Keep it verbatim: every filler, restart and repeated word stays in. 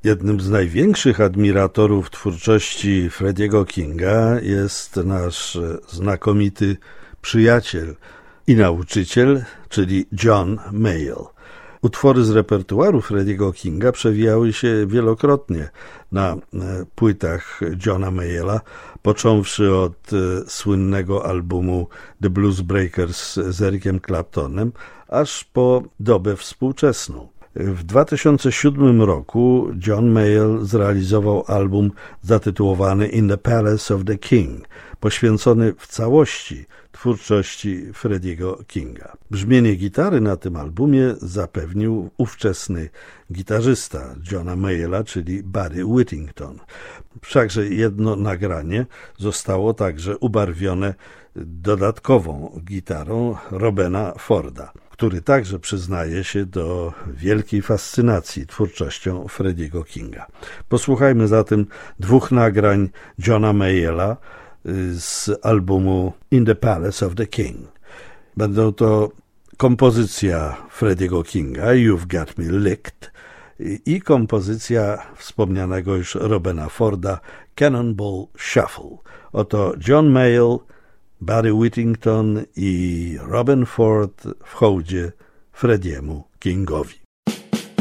Jednym z największych admiratorów twórczości Frediego Kinga jest nasz znakomity przyjaciel i nauczyciel, czyli John Mayall. Utwory z repertuaru Frediego Kinga przewijały się wielokrotnie na płytach Johna Mayalla, począwszy od słynnego albumu The Blues Breakers z Ericiem Claptonem, aż po dobę współczesną. W dwa tysiące siódmym roku John Mayall zrealizował album zatytułowany In the Palace of the King, poświęcony w całości twórczości Frediego Kinga. Brzmienie gitary na tym albumie zapewnił ówczesny gitarzysta Johna Mayalla, czyli Buddy Whittington. Wszakże jedno nagranie zostało także ubarwione dodatkową gitarą Robena Forda, który także przyznaje się do wielkiej fascynacji twórczością Frediego Kinga. Posłuchajmy zatem dwóch nagrań Johna Mayalla z albumu In the Palace of the King. Będą to kompozycja Frediego Kinga, You've Got Me Licked, i kompozycja wspomnianego już Robena Forda, Cannonball Shuffle. Oto John Mayall, Buddy Whittington i Robin Ford w hołdzie Frediemu Kingowi.